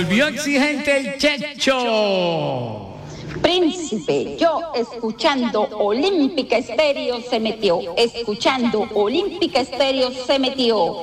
volvió exigente el Checho. Príncipe, yo escuchando Olímpica Estéreo se metió, escuchando Olímpica Estéreo se metió.